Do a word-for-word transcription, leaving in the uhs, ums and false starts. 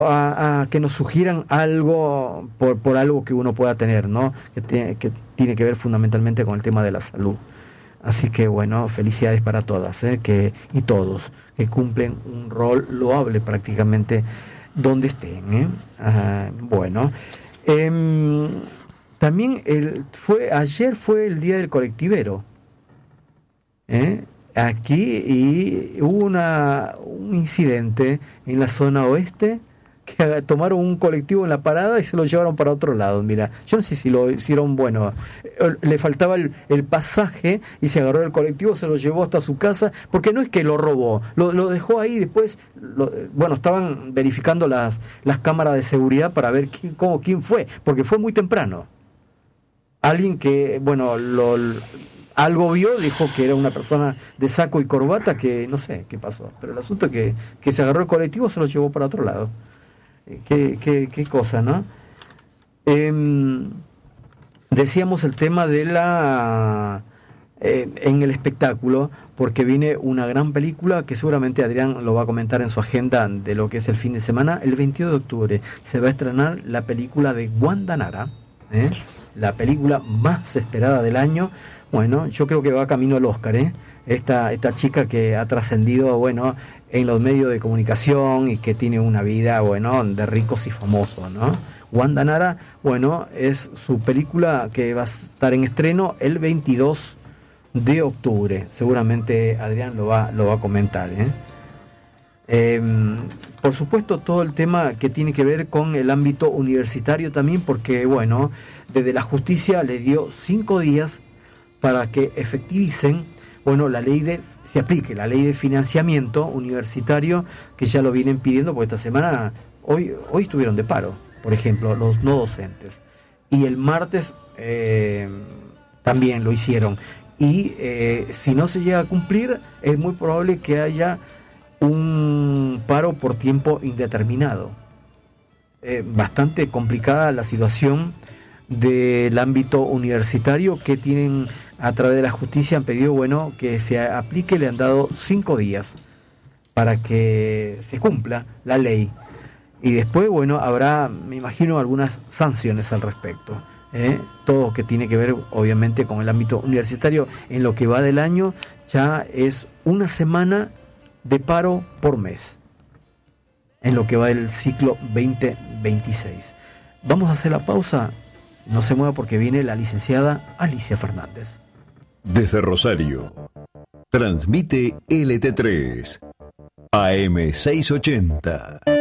a, a que nos sugieran algo por, por algo que uno pueda tener, ¿no? Que, tiene, que tiene que ver fundamentalmente con el tema de la salud. Así que bueno, felicidades para todas, ¿eh? que, y todos, que cumplen un rol loable prácticamente donde estén. ¿eh? Ah, bueno, eh, también el, fue, ayer fue el día del colectivero. ¿eh? Aquí y hubo una, un incidente en la zona oeste que tomaron un colectivo en la parada y se lo llevaron para otro lado. Mira, yo no sé si lo hicieron, bueno, le faltaba el, el pasaje y se agarró el colectivo, se lo llevó hasta su casa, porque no es que lo robó, lo, lo dejó ahí después, lo, bueno, estaban verificando las, las cámaras de seguridad para ver quién, cómo, quién fue, porque fue muy temprano. Alguien que, bueno, lo, algo vio, dijo que era una persona de saco y corbata, que no sé qué pasó, pero el asunto es que, que se agarró el colectivo, se lo llevó para otro lado. Qué, qué, qué cosa, ¿no? Eh, decíamos el tema de la eh, en el espectáculo, porque viene una gran película que seguramente Adrián lo va a comentar en su agenda de lo que es el fin de semana. El veintidós de octubre se va a estrenar la película de Wanda Nara, ¿eh? La película más esperada del año. Bueno, yo creo que va camino al Oscar, ¿eh? Esta, esta chica que ha trascendido, bueno, en los medios de comunicación y que tiene una vida, bueno, de ricos y famosos, ¿no? Wanda Nara, bueno, es su película que va a estar en estreno el veintidós de octubre. Seguramente Adrián lo va, lo va a comentar, ¿eh? Eh, por supuesto, todo el tema que tiene que ver con el ámbito universitario también, porque, bueno, desde la justicia le dio cinco días para que efectivicen, bueno, la ley de, se aplique la ley de financiamiento universitario, que ya lo vienen pidiendo, porque esta semana, hoy, hoy estuvieron de paro, por ejemplo, los no docentes. Y el martes eh, también lo hicieron. Y eh, si no se llega a cumplir, es muy probable que haya un paro por tiempo indeterminado. Eh, bastante complicada la situación del ámbito universitario, que tienen a través de la justicia han pedido, bueno, que se aplique, le han dado cinco días para que se cumpla la ley. Y después, bueno, habrá, me imagino, algunas sanciones al respecto. ¿eh? Todo que tiene que ver, obviamente, con el ámbito universitario. En lo que va del año, ya es una semana de paro por mes. En lo que va del ciclo veinte veintiséis. Vamos a hacer la pausa. No se mueva porque viene la licenciada Alicia Fernández. Desde Rosario, transmite L T tres, A M seiscientos ochenta.